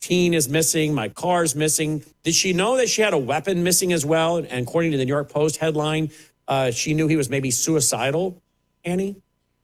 teen is missing, my car's missing. Did she know that she had a weapon missing as well? And according to the New York Post headline, she knew he was maybe suicidal, Annie?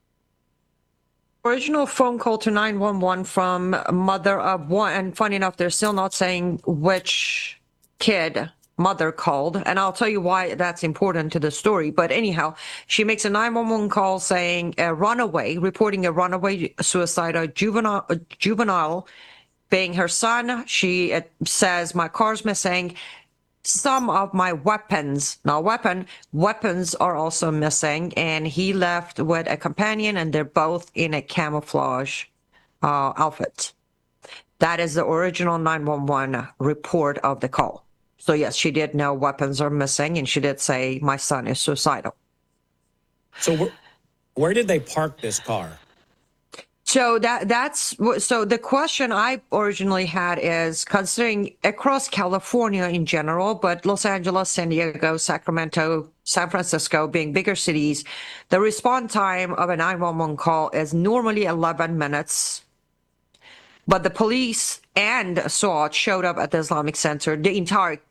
Original phone call to 911 from a mother of one, and funny enough, they're still not saying which kid mother called, and I'll tell you why that's important to the story. But anyhow, she makes a 911 call saying reporting a runaway suicidal juvenile being her son. She says, my car's missing. Some of my weapons are also missing, and he left with a companion, and they're both in a camouflage outfit. That is the original 911 report of the call. So yes, she did know weapons are missing, and she did say my son is suicidal. So where did they park this car? So so the question I originally had is, considering across California in general, but Los Angeles, San Diego, Sacramento, San Francisco being bigger cities, the response time of a 911 call is normally 11 minutes. But the police and SWAT showed up at the Islamic Center. The entire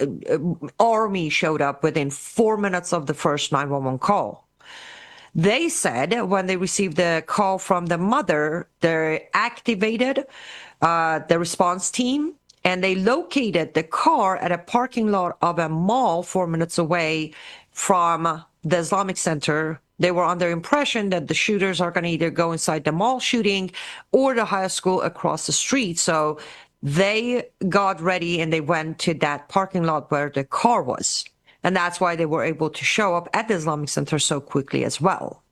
army showed up within 4 minutes of the first 911 call. They said when they received the call from the mother, they activated the response team, and they located the car at a parking lot of a mall 4 minutes away from the Islamic Center. They were under impression that the shooters are going to either go inside the mall shooting or the high school across the street. So they got ready and they went to that parking lot where the car was. And that's why they were able to show up at the Islamic Center so quickly as well.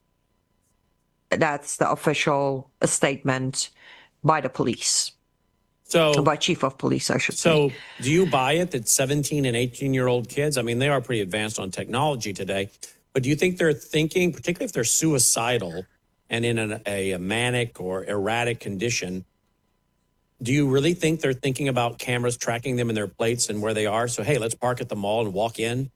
That's the official statement by the police. So by chief of police, I should say. So do you buy it that 17 and 18-year-old kids, I mean, they are pretty advanced on technology today, but do you think they're thinking, particularly if they're suicidal and in a manic or erratic condition, do you really think they're thinking about cameras tracking them in their plates and where they are? So, hey, let's park at the mall and walk in?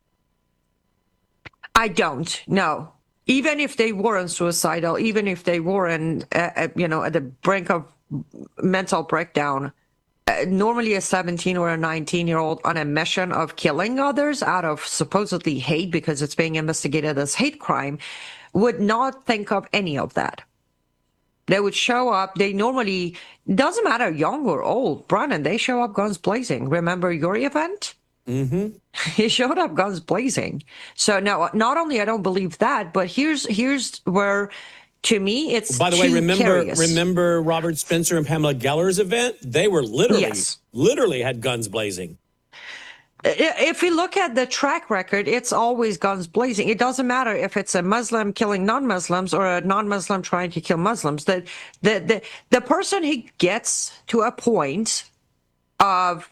I don't, no. Even if they weren't suicidal, even if they weren't, at the brink of mental breakdown, normally a 17 or a 19-year-old on a mission of killing others out of supposedly hate, because it's being investigated as hate crime, would not think of any of that. They would show up. They normally, doesn't matter young or old, Brandon, they show up guns blazing. Remember your event? Mm-hmm. He showed up guns blazing. So now, not only I don't believe that, but here's where, to me, it's by the way, remember Robert Spencer and Pamela Geller's event? They were literally had guns blazing. If you look at the track record, it's always guns blazing. It doesn't matter if it's a Muslim killing non-Muslims or a non-Muslim trying to kill Muslims. The person who gets to a point of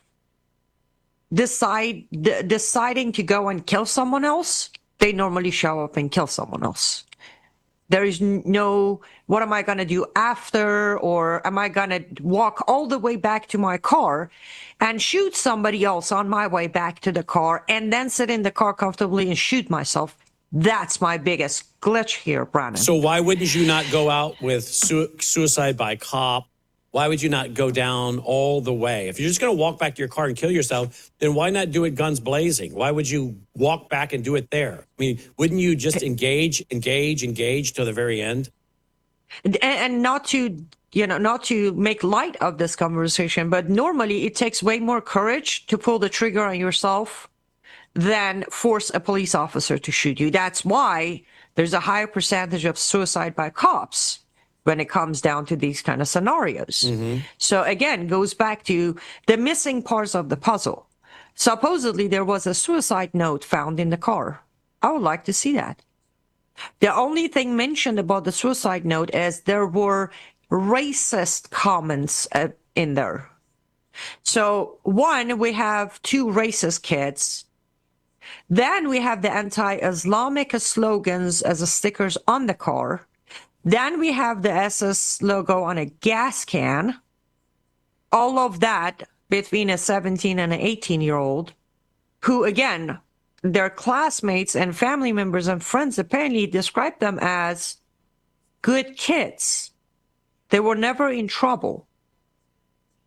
deciding to go and kill someone else, they normally show up and kill someone else. There is no, what am I going to do after? Or am I going to walk all the way back to my car and shoot somebody else on my way back to the car and then sit in the car comfortably and shoot myself? That's my biggest glitch here, Brandon. So why wouldn't you not go out with suicide by cop? Why would you not go down all the way? If you're just going to walk back to your car and kill yourself, then why not do it guns blazing? Why would you walk back and do it there? I mean, wouldn't you just engage till the very end? And not to make light of this conversation, but normally it takes way more courage to pull the trigger on yourself than force a police officer to shoot you. That's why there's a higher percentage of suicide by cops when it comes down to these kind of scenarios. Mm-hmm. So again, goes back to the missing parts of the puzzle. Supposedly there was a suicide note found in the car. I would like to see that. The only thing mentioned about the suicide note is there were racist comments in there. So one, we have two racist kids. Then we have the anti-Islamic slogans as stickers on the car. Then we have the SS logo on a gas can. All of that between a 17 and an 18-year-old who, again, their classmates and family members and friends apparently described them as good kids. They were never in trouble.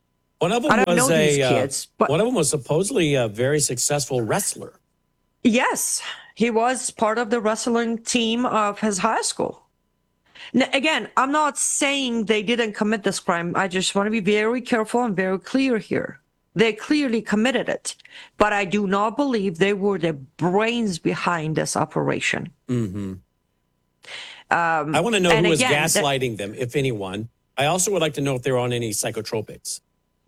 One of them I don't was know these a kids, but one of them was supposedly a very successful wrestler. yes, he was part of the wrestling team of his high school. Now, again, I'm not saying they didn't commit this crime. I just want to be very careful and very clear here. They clearly committed it, but I do not believe they were the brains behind this operation. I want to know and who was again, gaslighting them, if anyone. I also would like to know if they're on any psychotropics.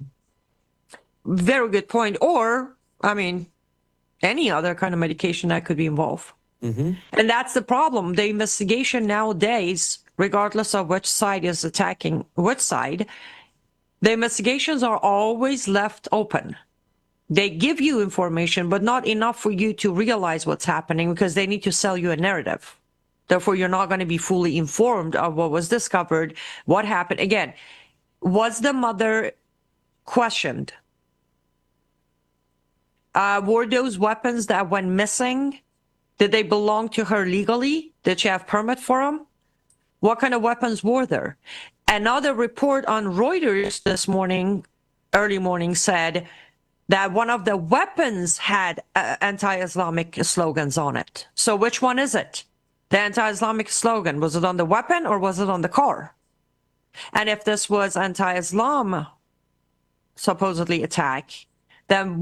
Very good point. Or, I mean, any other kind of medication that could be involved. And that's the problem. The investigation nowadays, regardless of which side is attacking which side, the investigations are always left open. They give you information, but not enough for you to realize what's happening because they need to sell you a narrative. Therefore, you're not going to be fully informed of what was discovered, what happened. Again, was the mother questioned? Were those weapons that went missing, did they belong to her legally? Did she have permit for them? What kind of weapons were there? Another report on Reuters this morning, early morning, said that one of the weapons had anti-Islamic slogans on it. So which one is it? The anti-Islamic slogan, was it on the weapon or was it on the car? And if this was anti-Islam supposedly attack, then